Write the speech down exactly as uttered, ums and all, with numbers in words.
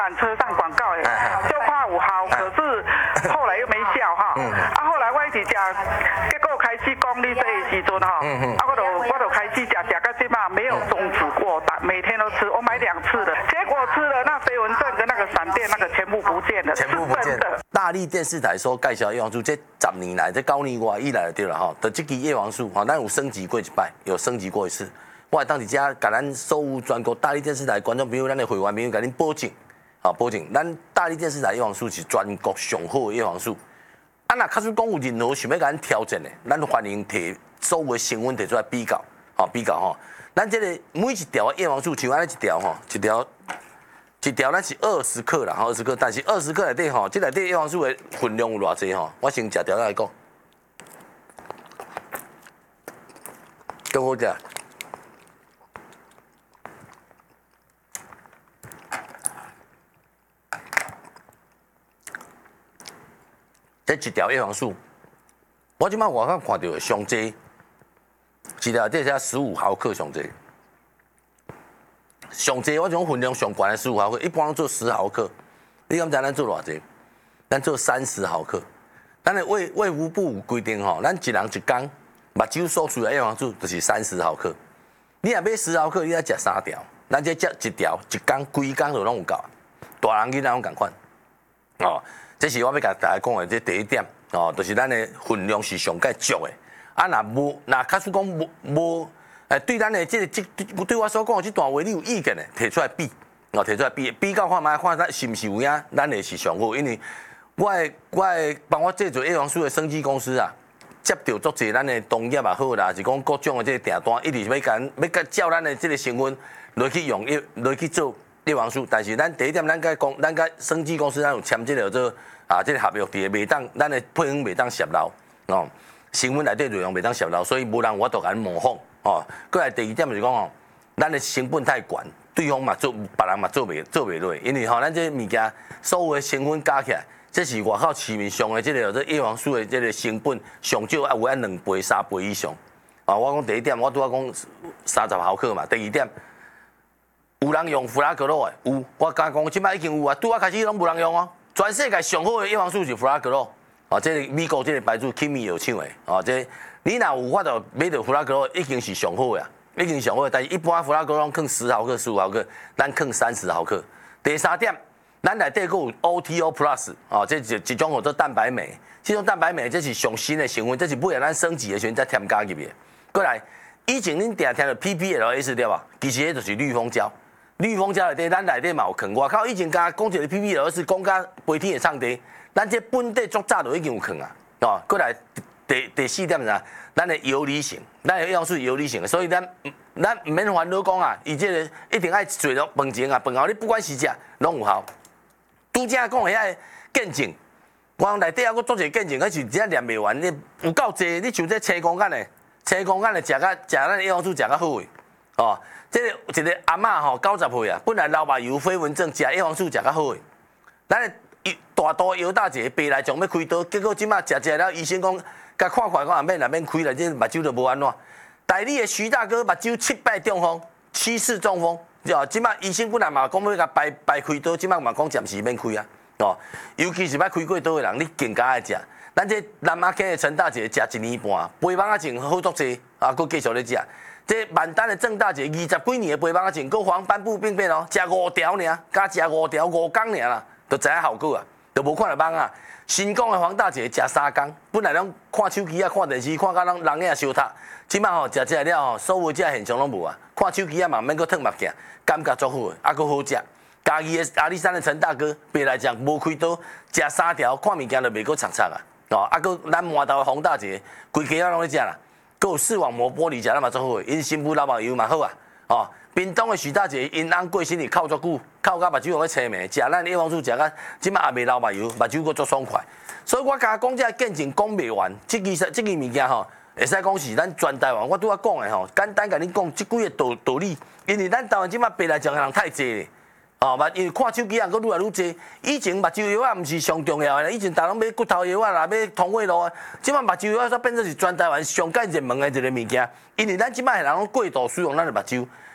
车上广告诶，就怕有效，可是后来又没效哈。啊，后来我一直食，结果开始讲你这个时阵哈，啊，我就我就开始食食到这嘛，没有终止过，每天都吃，我买两次的，结果吃了那飞蚊症跟那个闪电那个全部不见了， 全部不见了。大力电视台所介绍叶黄素，这十年来，这九年外以来就对了哈。的这支叶黄素哈，咱有升级过一摆，有升级过一次。我当伫遮，甲咱所有全国大力电视台观众朋友、咱的会员朋友，甲恁保证，啊，保证，咱大力电视台叶黄素是全国上好的叶黄素。啊，若假使讲有任何想要甲咱挑战的，咱欢迎摕所有的成分摕出来比较，吼比较吼。咱这个每一条叶黄素，像安尼一条吼，一条一条咱是二十克啦，吼二十克，但是二十克内底吼，这内底叶黄素的分量有偌济吼？我先食条来讲，够好食。这一条叶黄素，我即摆外口看到上济，一条这才十五毫克上济，上济我种分量上悬的十五毫克，一般做十毫克，你敢知咱做偌济？咱做三十毫克。咱的卫卫福部有规定吼，咱一人一工目睭所需的叶黄素就是三十毫克。你若买十毫克，你要食三条，咱这食一条一工规工就拢有够，大人囡仔拢共款，哦。这是我要甲大家讲的，这第一点哦，就是咱的分量是上介足的。啊，若无，若假使讲无无，诶，对咱的这个这对我所讲的这段话，你有意见的，提出来比，哦，提出来比，比较看卖，看咱是毋是有影，咱的是上好。因为我的我的帮我制作叶黄素的生技公司啊，接到足侪咱的同业也好啦，是讲各种的这个订单，一直要甲要甲照咱的这个成分来去用，来去做叶黄素。但是咱第一点，咱甲讲，咱甲生技公司咱有签这个做。啊，这个合约伫个袂当，咱的配方袂当泄漏哦，成分内底内容袂当泄漏，所以无人我都甲模仿哦。过来第二点就是讲哦，咱的成本太悬，对方嘛做，别人嘛做袂做袂落，因为吼、哦，咱这物件所有的成分加起来，这是外口市面上的这个这叶黄素的这个成本上少啊有啊两倍三倍以上。啊，我讲第一点，我拄仔讲三十毫克嘛。第二点，有人用弗拉格洛的，有，我敢讲即摆已经有啊，拄仔开始拢无人用哦。全世界上好的叶黄素是弗拉格洛，哦，这个美国这个牌子 Kimi 有抢的，哦，这你若有法度买到弗拉格洛，已经是上好的，已经上好的。但是一般弗拉格洛放十毫克、十五毫克，咱放三十毫克。第三点，咱内底还有 O T O Plus， 哦，这一一种叫做蛋白酶，这种蛋白酶这是上新的成分，这是尾仔咱升级的时阵才添加入去。过来，以前恁定听到 P P L S 对吧？其实迄就是绿蜂胶。绿蜂胶内底，咱内底嘛有藏。外口以前甲讲一个 P P L S， 讲甲飞天的唱地，咱这本地足早就已经有藏啊。哦，过来第第四点是啥？咱的游离性，咱的叶黄素游离性的，所以咱咱唔免烦恼讲啊，伊这个一定爱做到饭前啊，饭后你不管是食，拢有效。拄则讲的遐见证，我内底还佫做一个见证，可是真念袂完，你有够济，你像这青公干的，青公干的食甲食咱的叶黄素食甲好诶，哦。这个一个阿嬷吼，九十岁啊，本来老目睭、飞蚊症，食叶黄素食较好诶。咱的大肚腰大一个白内障要开刀，结果即马食食了，医生讲，甲看看讲也免啦，免开啦，这目睭就无安怎。台里的徐大哥目睭七摆中风，七次中风，哦，即马医生本来嘛讲要甲排排开刀，即马嘛讲暂时免开啊，哦，尤其是捌开过刀的人，你更加爱食。咱这南马溪的陈大姐食一年半，肥胖啊症好足济，啊，佫继续咧食。这万丹的郑大姐二十几年的肥胖啊症，佫黄斑部病变哦，食五条尔，加食五条五工尔啦，就知影效果啊，就无看到茫啊。新讲的黄大姐食三工，本来拢看手机啊、看电视，看到人人影烧塌，即摆吼食食了吼，所有这现象拢无啊。看手机啊嘛，免佫脱目镜，感觉足好的，啊佫好食。家己的阿里山的陈大哥，白来讲无开刀，食三条，看物件就袂佫擦擦啊。哦，啊佫咱麻豆的黄大姐，规家啊拢咧食啦。佫有视网膜玻璃食得嘛足好，因新妇老目油嘛好啊。哦，屏东的徐大姐因翁过身是靠足久，靠到目睭会青眉，食咱叶黄素食甲，即摆也袂流目油，目睭佫足爽快。所以我甲讲这见证讲袂完，即支即支物件吼，会使讲是咱全台湾我拄仔讲的吼，简单甲你讲即几个道道理，因为咱台湾即摆白内障的人太济咧。哦，嘛因为看手机人佫愈来愈济，以前目睭药啊毋是上重要的，以前大人买骨头药啊啦，买通胃路啊，即摆目睭药煞变做是全台湾上介热门的一个物件，因为咱即摆人拢过度使用咱的目睭。